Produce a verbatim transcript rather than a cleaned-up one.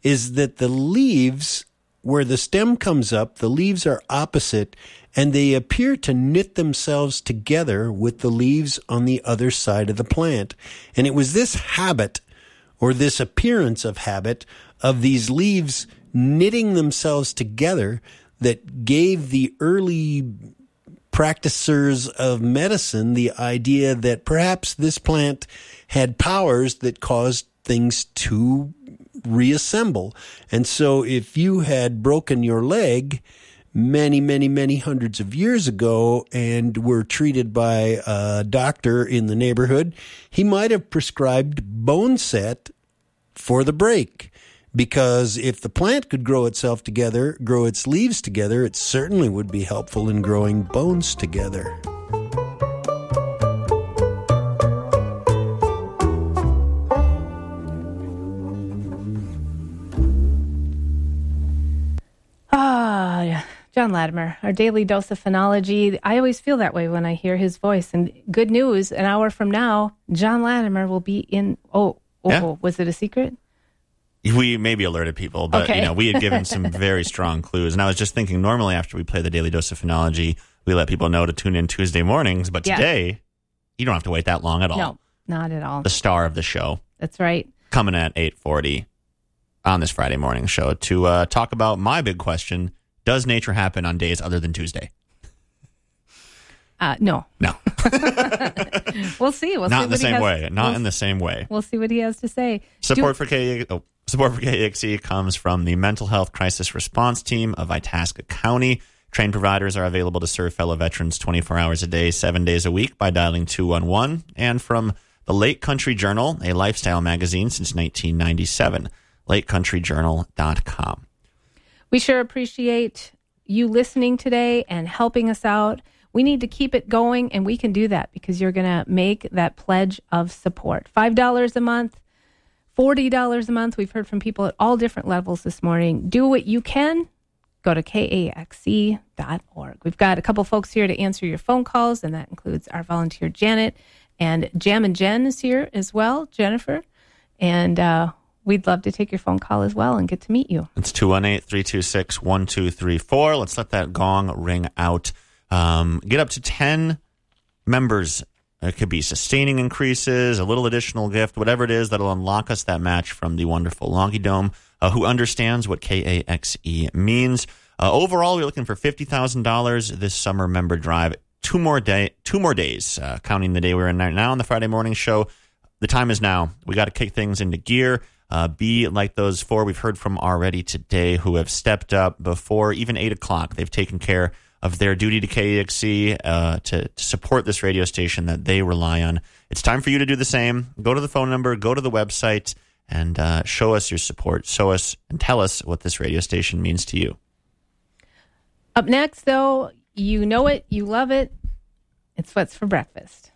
is that the leaves, where the stem comes up, the leaves are opposite, and they appear to knit themselves together with the leaves on the other side of the plant. And it was this habit, or this appearance of habit, of these leaves knitting themselves together that gave the early practicers of medicine the idea that perhaps this plant had powers that caused things to reassemble. And so if you had broken your leg many, many, many hundreds of years ago and were treated by a doctor in the neighborhood, he might have prescribed bone set for the break. Because if the plant could grow itself together, grow its leaves together, it certainly would be helpful in growing bones together. Ah, yeah. John Latimer, our daily dose of phenology. I always feel that way when I hear his voice. And good news, an hour from now, John Latimer will be in... Oh, oh, Yeah. was it a secret? We maybe alerted people, but Okay. you know, we had given some very strong clues. And I was just thinking, normally after we play the Daily Dose of Phenology, we let people know to tune in Tuesday mornings. But Yeah. today, you don't have to wait that long at all. No, not at all. The star of the show, That's right. coming at eight forty on this Friday morning show to uh, talk about my big question: does nature happen on days other than Tuesday? Uh, no. No, We'll see. We'll not see in the what he same has- way. Not we'll, in the same way. We'll see what he has to say. Support Do- for K. Oh, support for K A X E comes from the Mental Health Crisis Response Team of Itasca County. Trained providers are available to serve fellow veterans twenty-four hours a day, seven days a week by dialing two one one. And from the Lake Country Journal, a lifestyle magazine since nineteen ninety-seven, lake country journal dot com. We sure appreciate you listening today and helping us out. We need to keep it going, and we can do that because you're going to make that pledge of support. five dollars a month, forty dollars a month. We've heard from people at all different levels this morning. Do what you can. Go to K A X E dot org. We've got a couple folks here to answer your phone calls, and that includes our volunteer Janet, and Jam and Jen is here as well, Jennifer. And uh, we'd love to take your phone call as well and get to meet you. It's two one eight, three two six, one two three four. Let's let that gong ring out. Um, get up to ten members. It could be sustaining increases, a little additional gift, whatever it is that'll unlock us that match from the wonderful Longy Dome, uh, who understands what K A X E means. Uh, overall, we're looking for fifty thousand dollars this summer member drive. Two more day, two more days, uh, counting the day we're in right now on the Friday morning show. The time is now. We got to kick things into gear. Uh, be like those four we've heard from already today who have stepped up before even eight o'clock. They've taken care of their duty to K A X E uh, to, to support this radio station that they rely on. It's time for you to do the same. Go to the phone number, go to the website, and uh, show us your support. Show us and tell us what this radio station means to you. Up next, though, you know it, you love it. It's What's for Breakfast.